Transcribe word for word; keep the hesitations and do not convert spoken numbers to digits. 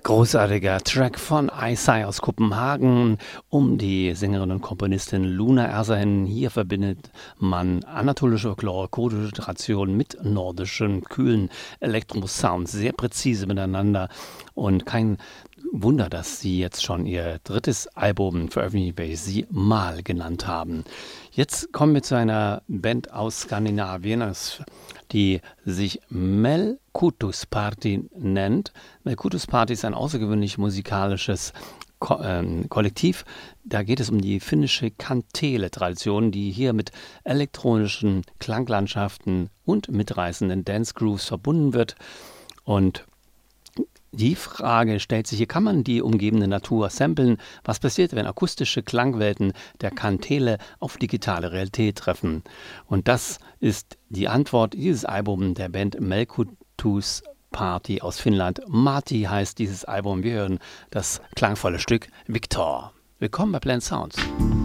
Großartiger Track von Aisai aus Kopenhagen um die Sängerin und Komponistin Luna Ersahin. Hier verbindet man anatolische Folklore, kurdische Tradition mit nordischen, kühlen Elektrosounds, sehr präzise miteinander. Und kein Wunder, dass sie jetzt schon ihr drittes Album veröffentlicht, welches sie Mal genannt haben. Jetzt kommen wir zu einer Band aus Skandinavien, die sich Melkutus Party nennt. Melkutus Party ist ein außergewöhnlich musikalisches Ko ähm, Kollektiv. Da geht es um die finnische Kantele-Tradition, die hier mit elektronischen Klanglandschaften und mitreißenden Dance Grooves verbunden wird. Und die Frage stellt sich hier, kann man die umgebende Natur samplen? Was passiert, wenn akustische Klangwelten der Kantele auf digitale Realität treffen? Und das ist die Antwort dieses Albums der Band Melkutus Party aus Finnland. Marti heißt dieses Album. Wir hören das klangvolle Stück Victor. Willkommen bei Blend Sounds.